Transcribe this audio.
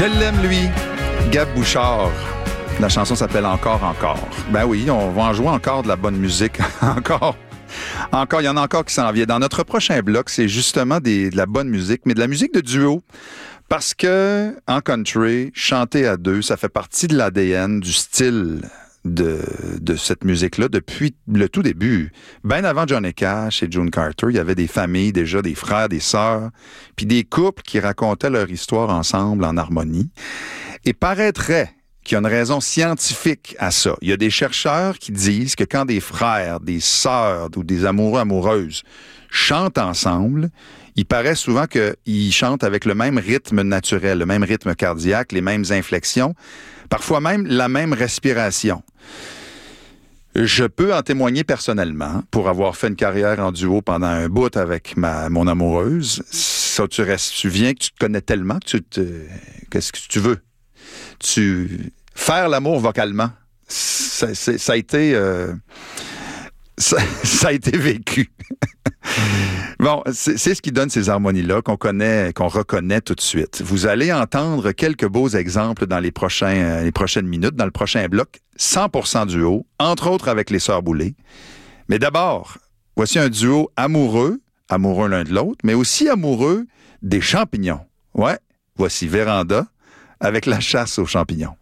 Je l'aime, lui. Gab Bouchard. La chanson s'appelle Encore. Ben oui, on va en jouer encore de la bonne musique. Encore, il y en a encore qui s'en viennent. Dans notre prochain bloc, c'est justement de la bonne musique, mais de la musique de duo. Parce que, en country, chanter à deux, ça fait partie de l'ADN, du style de cette musique-là depuis le tout début. Bien avant Johnny Cash et June Carter, il y avait des familles déjà, des frères, des sœurs, puis des couples qui racontaient leur histoire ensemble en harmonie. Et paraîtrait qu'il y a une raison scientifique à ça. Il y a des chercheurs qui disent que quand des frères, des sœurs ou des amoureux, amoureuses chantent ensemble, il paraît souvent qu'ils chantent avec le même rythme naturel, le même rythme cardiaque, les mêmes inflexions, parfois même la même respiration. Je peux en témoigner personnellement, pour avoir fait une carrière en duo pendant un bout avec mon amoureuse. Ça, tu viens que tu te connais tellement que qu'est-ce que tu veux? Faire l'amour vocalement, ça a été ça a été vécu. Bon, c'est ce qui donne ces harmonies-là qu'on reconnaît tout de suite. Vous allez entendre quelques beaux exemples dans les prochaines minutes, dans le prochain bloc, 100% duo, entre autres avec les Sœurs Boulay. Mais d'abord, voici un duo amoureux l'un de l'autre, mais aussi amoureux des champignons. Ouais, voici Véranda avec La chasse aux champignons.